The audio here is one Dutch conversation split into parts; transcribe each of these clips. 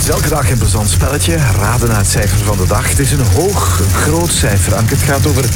is elke dag een plezant spelletje. Raden naar het cijfer van de dag. Het is een groot cijfer, Anke. Het gaat over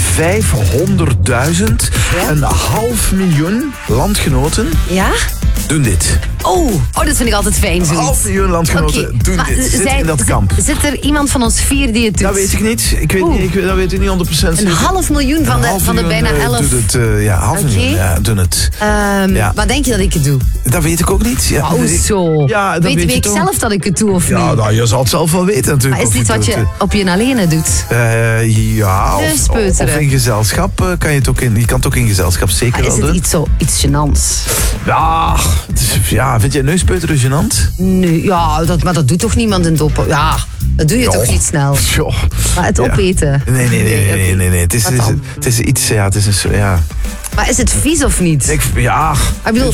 500.000. Een 500.000 landgenoten doen dit. Oh, dat vind ik altijd fijn. 500.000 landgenoten doen dit. Zit in dat kamp. Zit er iemand van ons 4 die het doet? Dat weet ik niet. Ik weet niet, dat weet ik niet 100%. Een 500.000 van de bijna 11. Doet het, 500.000 doen het. Wat denk je dat ik het doe? Dat weet ik ook niet. Ja, zo. Ja, weet ik zelf dat ik het doe of niet? Ja, nou, je zal het zelf wel weten natuurlijk. Maar is dit wat je op je alleen doet? Ja, of in gezelschap kan je het ook in. Je kan het ook in gezelschap zeker wel doen. Is het iets gênants? Ja, vind jij neuspeuteren gênant? Nee, maar dat doet toch niemand in het op. Ja, dat doe je toch niet snel. Maar het opeten. Nee. Het is iets, het is een soort, Maar is het vies of niet? Ik bedoel,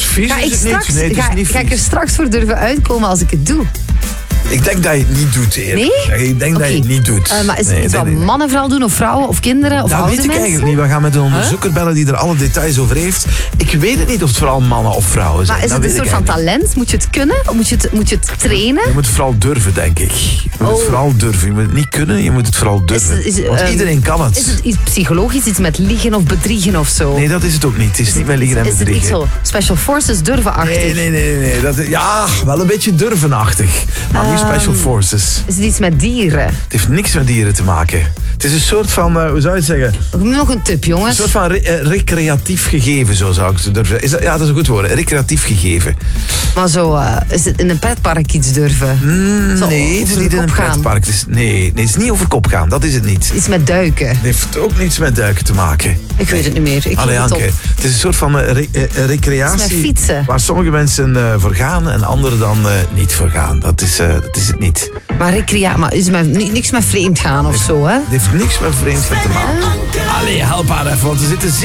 ga ik er straks voor durven uitkomen als ik het doe? Ik denk dat je het niet doet, eerlijk. Nee? Ik denk dat je het niet doet. Maar is het iets wat mannen vooral doen, of vrouwen, of kinderen, of oude mensen? Dat weet ik eigenlijk niet. We gaan met een onderzoeker bellen die er alle details over heeft. Ik weet het niet of het vooral mannen of vrouwen zijn. Maar is het een soort van talent? Moet je het kunnen? Of moet je het trainen? Je moet het vooral durven, denk ik. Je moet het vooral durven. Je moet het niet kunnen, je moet het vooral durven. Want iedereen kan het. Is het iets psychologisch, iets met liegen of bedriegen of zo? Nee, dat is het ook niet. Het is niet met liegen en bedriegen. Is het niet zo Special Forces durvenachtig? Nee. Wel een beetje durvenachtig. Maar niet Special Forces. Is het iets met dieren? Het heeft niks met dieren te maken. Het is een soort van, hoe zou je het zeggen? Nog een tip, jongens. Een soort van recreatief gegeven, zo zou ik het durven. Dat is een goed woord. Recreatief gegeven. Maar zo, is het in een pretpark iets durven? Nee, het is niet in een pretpark. Nee, het is niet over kop gaan. Dat is het niet. Iets met duiken? Het heeft ook niets met duiken te maken. Ik weet het niet meer. Allee, Anke, het is een soort van recreatie. Met fietsen. Waar sommige mensen voor gaan en anderen dan niet voor gaan. Dat is het niet. Maar is niks met vreemd gaan of zo, hè? Het heeft niks met vreemd te maken. Allee, help haar even, want er zitten